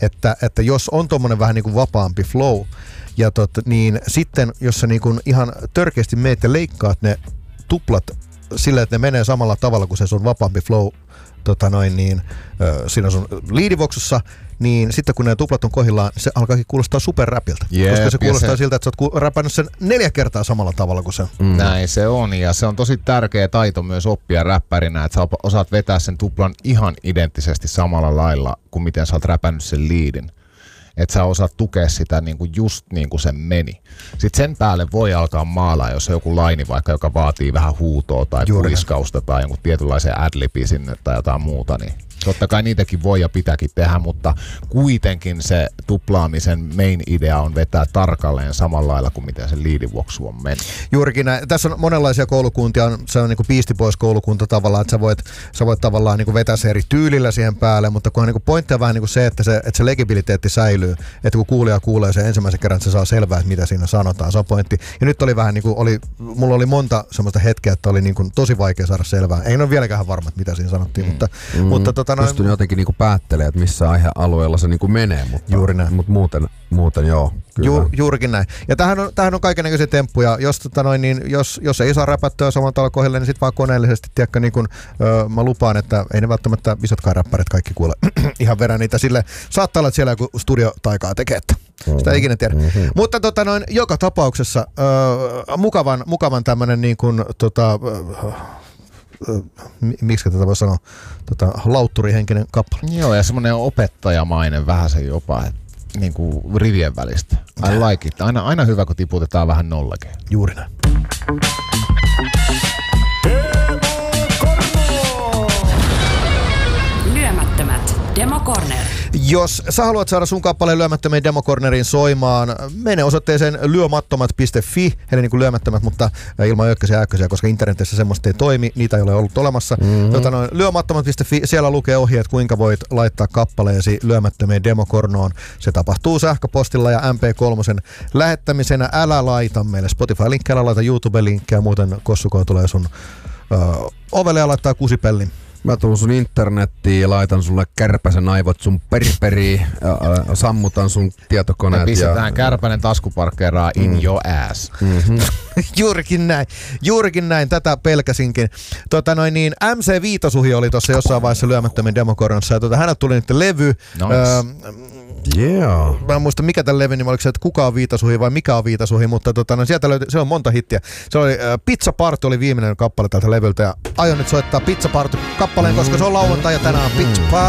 että jos on tommonen vähän niin kuin vapaampi flow, ja niin sitten, jos sä niin kuin ihan törkeästi meet ja leikkaat ne tuplat sillä, että ne menee samalla tavalla kuin se sun vapaampi flow siinä sun liidivoksussa, niin sitten kun ne tuplat on kohdillaan, se alkaakin kuulostaa superräpiltä. Koska se kuulostaa siltä, että sä oot räpännyt sen 4 kertaa samalla tavalla kuin se. Näin se on, ja se on tosi tärkeä taito myös oppia räppärinä, että sä osaat vetää sen tuplan ihan identtisesti samalla lailla kuin miten sä oot räpännyt sen liidin. Että sä osaat tukea sitä niinku just niin kuin se meni. Sitten sen päälle voi alkaa maalaa, jos on joku laini vaikka, joka vaatii vähän huutoa tai kuiskausta tai jonkun tietynlaisen adlibin sinne tai jotain muuta, niin totta kai niitäkin voi ja pitääkin tehdä, mutta kuitenkin se tuplaamisen main idea on vetää tarkalleen samalla lailla kuin miten se liidivuoksu on mennyt. Juurikin näin. Tässä on monenlaisia koulukuntia, se on niin kuin Beastie Boys koulukunta tavallaan, että sä voit tavallaan niin kuin vetää se eri tyylillä siihen päälle, mutta kun on niin kuin pointti on vähän niin kuin se, että se legibiliteetti säilyy, että kun kuulija kuulee sen ensimmäisen kerran, että se saa selvää, että mitä siinä sanotaan, se on pointti. Ja nyt oli vähän niin kuin, mulla oli monta semmoista hetkeä, että oli niin kuin tosi vaikea saada selvää. Ei ole vieläkään varma, mitä siinä sanottiin, mutta pystyn jotenkin niinku päättelemään, että missä aihealueella se niinku menee, mutta, juuri näin. Mutta muuten joo. Juurikin näin. Ja tämähän on kaikennäköisiä temppuja. Jos ei saa räpättyä samalla tavalla kohdille, niin sitten vaan koneellisesti, tiedätkö, niin kun, mä lupaan, että ei ne välttämättä isotkaan räppärit kaikki kuule ihan verran niitä sille. Saattaa olla, että siellä joku studiotaikaa tekee, että sitä ei ikinä tiedä. Mutta joka tapauksessa mukavan tämmönen niin kuin miksi tätä voi sanoa, lautturihenkinen kappale. Joo, ja semmoinen opettajamainen vähän se jopa, niin kuin rivien välistä. I like it. Aina hyvä, kun tiputetaan vähän nollakin. Juuri näin. Lyömättömät Demo Corner. Jos sä haluat saada sun kappaleen Lyömättömien Demo Cornerin soimaan, mene osoitteeseen lyömattomat.fi, eli niin kuin lyömättömät, mutta ilman ykkösiä ja äkkösiä, koska internetissä semmoista ei toimi, niitä ei ole ollut olemassa. Lyömattomat.fi, siellä lukee ohjeet, kuinka voit laittaa kappaleesi Lyömättömien Demo Cornoon. Se tapahtuu sähköpostilla ja MP3 lähettämisenä. Älä laita meille Spotify-linkkiä, älä laita YouTube-linkkiä, muuten Kossuko tulee sun ovelle ja laittaa kusipellin. Mä tuun sun internettiin ja laitan sulle kärpäsen aivot sun periperiin, sammutan sun tietokoneet. Me pistetään kärpänen taskuparkkeeraa in your ass. Juurikin näin, tätä pelkäsinkin. MC Viitasuhi oli tuossa jossain vaiheessa Lyömättömien Demo Cornerissa, ja hänelle tuli nyt levy. Mä en muista mikä tämän levyn nimi, oliko se, että kuka on Viitasuhi vai mikä on Viitasuhi, mutta sieltä löytyi, se on monta hittiä. Se oli Pizza Party oli viimeinen kappale tältä levyltä, ja aion nyt soittaa Pizza Party kappaleen, koska se on lauantai ja tänään on Pizza Party.